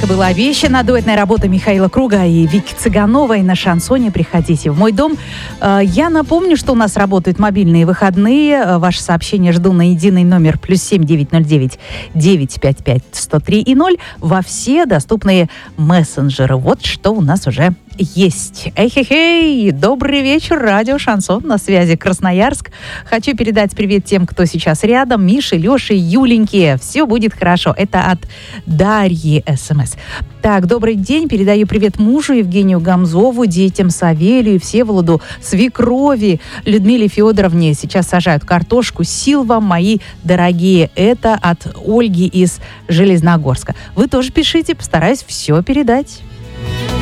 Как и было обещано, дуэтная работа Михаила Круга и Вики Цыгановой на шансоне. Приходите в мой дом. Я напомню, что у нас работают мобильные выходные. Ваши сообщения жду на единый номер +7 909 955 103 0 во все доступные мессенджеры. Вот что у нас уже есть. Эй-хей-хей! Добрый вечер, радио «Шансон», на связи Красноярск. Хочу передать привет тем, кто сейчас рядом. Мише, Леше, Юленьке. Все будет хорошо. Это от Дарьи СМС. Так, добрый день. Передаю привет мужу Евгению Гамзову, детям Савелию, Всеволоду, свекрови, Людмиле Федоровне. Сейчас сажают картошку. Сил вам, мои дорогие. Это от Ольги из Железногорска. Вы тоже пишите, постараюсь все передать.